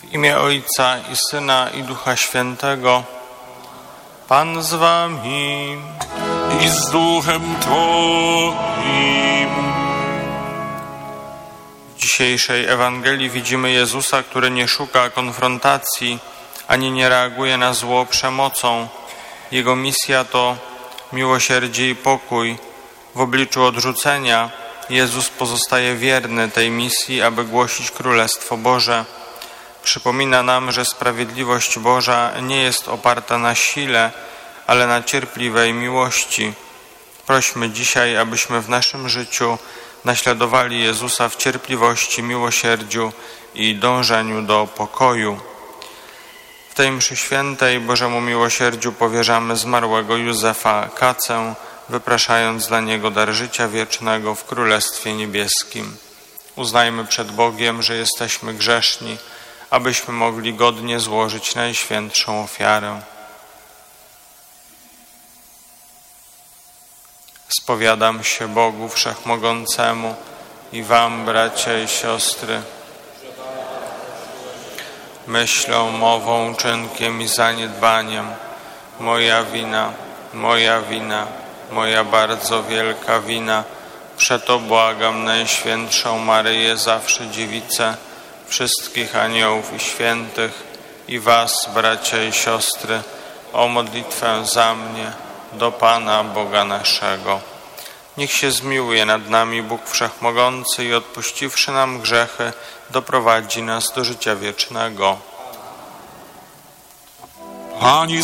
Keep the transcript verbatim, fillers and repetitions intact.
W imię Ojca i Syna i Ducha Świętego. Pan z wami i z duchem Twoim. W dzisiejszej Ewangelii widzimy Jezusa, który nie szuka konfrontacji, ani nie reaguje na zło przemocą. Jego misja to miłosierdzie i pokój. W obliczu odrzucenia Jezus pozostaje wierny tej misji, aby głosić Królestwo Boże. Przypomina nam, że sprawiedliwość Boża nie jest oparta na sile, ale na cierpliwej miłości. Prośmy dzisiaj, abyśmy w naszym życiu naśladowali Jezusa w cierpliwości, miłosierdziu i dążeniu do pokoju. W tej mszy świętej Bożemu miłosierdziu powierzamy zmarłego Józefa Kacę, wypraszając dla niego dar życia wiecznego w Królestwie Niebieskim. Uznajmy przed Bogiem, że jesteśmy grzeszni, abyśmy mogli godnie złożyć najświętszą ofiarę. Spowiadam się Bogu Wszechmogącemu i wam, bracia i siostry, myślą, mową, czynkiem i zaniedbaniem, moja wina, moja wina, moja bardzo wielka wina, przeto błagam Najświętszą Maryję, zawsze Dziewicę, wszystkich aniołów i świętych i was, bracia i siostry, o modlitwę za mnie do Pana Boga naszego. Niech się zmiłuje nad nami Bóg Wszechmogący i odpuściwszy nam grzechy, doprowadzi nas do życia wiecznego. Pani